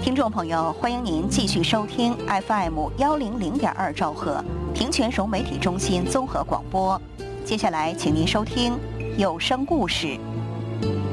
听众朋友，欢迎您继续收听 FM100.2兆赫平泉融媒体中心综合广播。接下来，请您收听有声故事